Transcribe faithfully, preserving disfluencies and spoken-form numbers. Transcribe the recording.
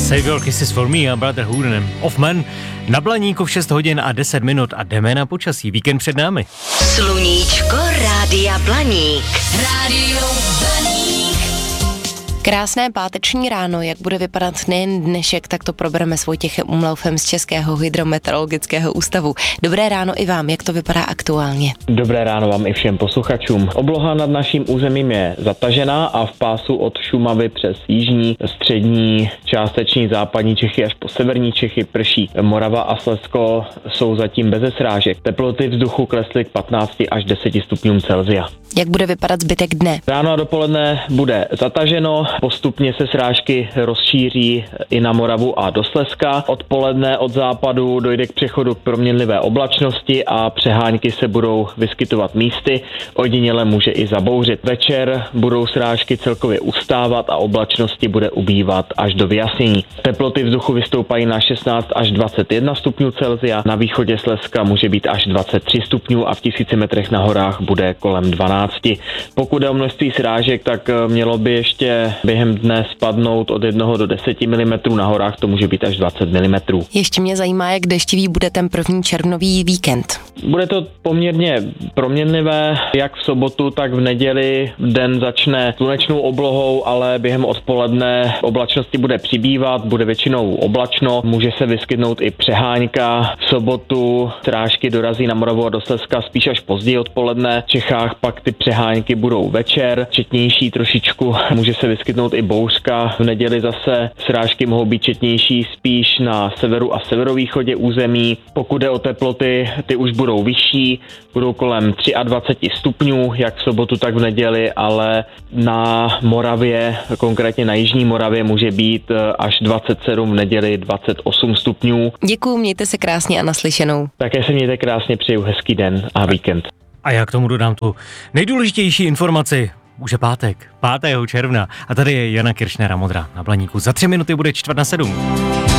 Save Your Kisses for Me a Brotherhood of Man na Blaníku v šest hodin a deset minut a jdeme na počasí. Víkend před námi. Sluníčko Rádia Blaník. Rádio Blaník. Krásné páteční ráno, jak bude vypadat nejen dnešek, tak to probereme s Vojtěchem Umlaufem z Českého hydrometeorologického ústavu. Dobré ráno i vám, jak to vypadá aktuálně? Dobré ráno vám i všem posluchačům. Obloha nad naším územím je zatažená a v pásu od Šumavy přes jižní, střední, částeční západní Čechy až po severní Čechy prší. Morava a Slezsko jsou zatím beze srážek. Teploty vzduchu klesly k patnácti až deseti stupňům Celsia. Jak bude vypadat zbytek dne? Ráno a dopoledne bude zataženo, postupně se srážky rozšíří i na Moravu a do Slezska. Odpoledne od západu dojde k přechodu k proměnlivé oblačnosti a přehánky se budou vyskytovat místy, ojediněle může i zabouřit. Večer budou srážky celkově ustávat a oblačnosti bude ubývat až do vyjasnění. Teploty vzduchu vystoupají na šestnáct až dvacet jedna stupňů Celsia, na východě Slezska může být až dvacet tři stupňů a v tisíci metrech na horách bude kolem dvanáct. Pokud je o množství srážek, tak mělo by ještě během dne spadnout od jednoho do deseti milimetrů, na horách to může být až dvacet milimetrů. Ještě mě zajímá, jak deštivý bude ten první červnový víkend. Bude to poměrně proměnlivé, jak v sobotu, tak v neděli. Den začne slunečnou oblohou, ale během odpoledne oblačnosti bude přibývat, bude většinou oblačno, může se vyskytnout i přehánka. V sobotu srážky dorazí na Moravu a do Slezska spíš až později odpoledne. V Čechách pak ty přehánky budou večer, četnější trošičku, může se vyskytnout i bouřka. V neděli zase srážky mohou být četnější spíš na severu a severovýchodě území. Pokud jde o teploty, ty už budou vyšší, budou kolem dvacet tři stupňů, jak v sobotu, tak v neděli, ale na Moravě, konkrétně na jižní Moravě, může být až dvacet sedm, v neděli dvacet osm stupňů. Děkuju, mějte se krásně a naslyšenou. Také se mějte krásně, přeju hezký den a víkend. A já k tomu dodám tu nejdůležitější informaci. Už je pátek, pátého června a tady je Jana Kiršnera Modrá na Blaníku. Za tři minuty bude čtvrt na sedm.